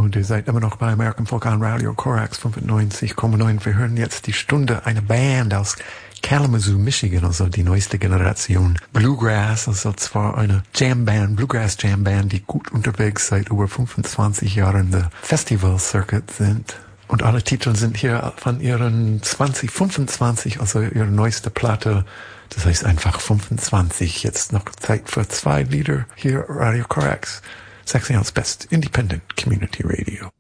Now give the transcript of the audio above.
und ihr seid immer noch bei American Folk on Radio Corax 95,9. Wir hören jetzt die Stunde, eine Band aus Kalamazoo, Michigan, also die neueste Generation Bluegrass, also zwar eine Jamband, Bluegrass Jamband, die gut unterwegs seit über 25 Jahren der Festival Circuit sind. Und alle Titel sind hier von ihren 2025, also ihre neueste Platte. Das heißt einfach 25. Jetzt noch Zeit für 2 Lieder hier Radio Corax. Saxon's Best Independent Community Radio.